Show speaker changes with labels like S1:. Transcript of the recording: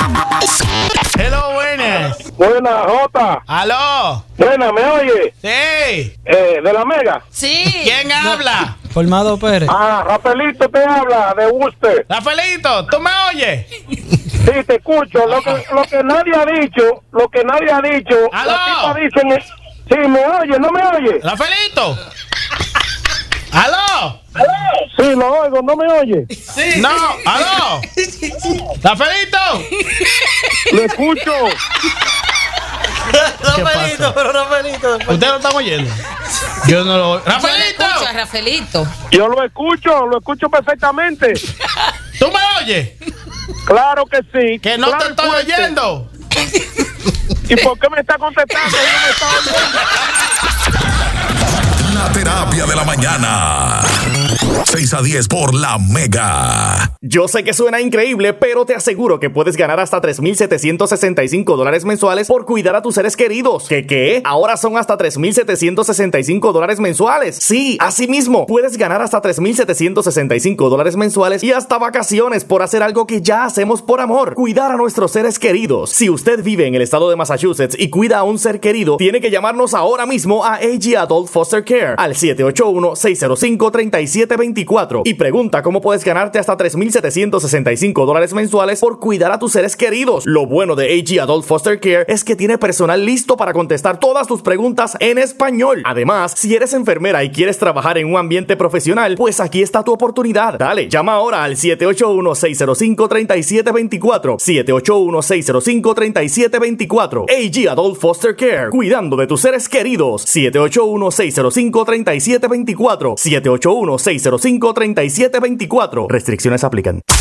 S1: Hello, buenas.
S2: Buena, Jota.
S1: Aló.
S2: Buena, ¿me oye?
S1: Sí.
S2: ¿De la Mega?
S3: Sí.
S1: ¿Quién habla?
S4: Formado Pérez.
S2: Rafaelito te habla, de Worcester.
S1: Rafaelito, ¿tú me oyes?
S2: Sí, te escucho. Lo que nadie ha dicho,
S1: ¿Aló?
S2: las tipas dicen... Sí, ¿me oye? ¿No me oye?
S1: Rafaelito. ¿Aló?
S2: Sí, lo oigo, ¿no me oye?
S1: Sí. No, ¿aló? Rafaelito.
S2: Lo escucho.
S4: Rafaelito, pero Rafaelito.
S1: ¿Usted lo está oyendo? Yo no lo oigo. ¡Rafaelito!
S3: Escucha, Rafaelito.
S2: Yo lo escucho perfectamente.
S1: ¿Tú me oyes?
S2: Claro que sí.
S1: Que no
S2: claro
S1: te estoy
S2: fuerte.
S1: oyendo.
S2: ¿Y por qué me está contestando? ¿No me está oyendo?
S5: La terapia de la mañana. 6 a 10 por la Mega.
S6: Yo sé que suena increíble, pero te aseguro que puedes ganar hasta $3,765 mensuales por cuidar a tus seres queridos. ¿Qué? Ahora son hasta $3,765 mensuales. Sí, así mismo. Puedes ganar hasta $3,765 mensuales y hasta vacaciones por hacer algo que ya hacemos por amor. Cuidar a nuestros seres queridos. Si usted vive en el estado de Massachusetts y cuida a un ser querido, tiene que llamarnos ahora mismo a AG Adult Foster Care al 781-605-3724 y pregunta cómo puedes ganarte hasta $3,765 mensuales por cuidar a tus seres queridos. Lo bueno de AG Adult Foster Care es que tiene personal listo para contestar todas tus preguntas en español. Además, si eres enfermera y quieres trabajar en un ambiente profesional, pues aquí está tu oportunidad. Dale, llama ahora al 781-605-3724. 781-605-3724. AG Adult Foster Care, cuidando de tus seres queridos. 781-605-3724. 781-605-3724. Restricciones aplican.